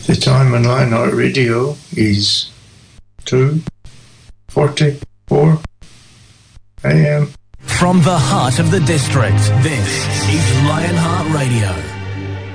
The time on Lionheart Radio is 2:44 a.m. From the heart of the district, this is Lionheart Radio.